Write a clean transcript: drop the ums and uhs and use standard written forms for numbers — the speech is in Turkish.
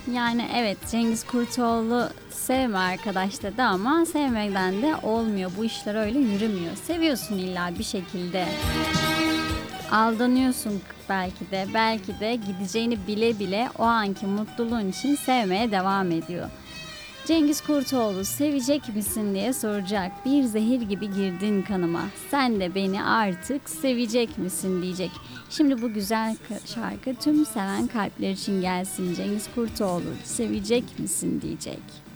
Yani evet, Cengiz Kurtoğlu sevme arkadaş dedi ama sevmekten de olmuyor. Bu işler öyle yürümüyor. Seviyorsun illa bir şekilde. Aldanıyorsun belki de gideceğini bile bile o anki mutluluğun için sevmeye devam ediyor. Cengiz Kurtoğlu sevecek misin diye soracak. Bir zehir gibi girdin kanıma. Sen de beni artık sevecek misin diyecek. Şimdi bu güzel şarkı tüm seven kalpler için gelsin. Cengiz Kurtoğlu sevecek misin diyecek.